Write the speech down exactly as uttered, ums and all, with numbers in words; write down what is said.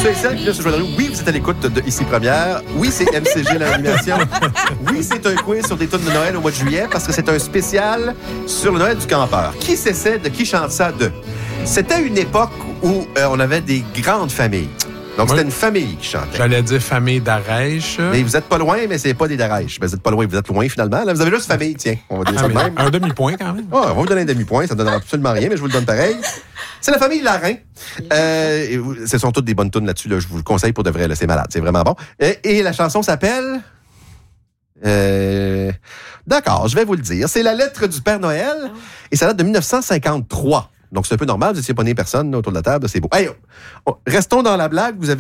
ceux et celles qui viennent se joindre à nous, oui, vous êtes à l'écoute de Ici Première. Oui, c'est M C G l'animation. Oui, c'est un quiz sur des tunes de Noël au mois de juillet parce que c'est un spécial sur le Noël du campeur. Qui s'essaie de qui chante ça de? C'était une époque où euh, on avait des grandes familles. Donc, oui. C'était une famille qui chantait. J'allais dire famille d'Arèche. Mais vous êtes pas loin, mais c'est pas des d'Arèche. Ben, vous êtes pas loin, vous êtes loin finalement. Là, vous avez juste famille, tiens. On va dire ah, ça de même. Un demi-point quand même. Oh, on va vous donner un demi-point, ça ne donne absolument rien, mais je vous le donne pareil. C'est la famille Larrain. Euh, ce sont toutes des bonnes tunes là-dessus. Là. Je vous le conseille pour de vrai. Là. C'est malade, c'est vraiment bon. Et, et la chanson s'appelle... Euh... D'accord, je vais vous le dire. C'est la lettre du Père Noël et ça date de dix-neuf cent cinquantre-trois. Donc, c'est un peu normal. Vous n'étiez pas né personne là, autour de la table. C'est beau. Hey, restons dans la blague. Vous avez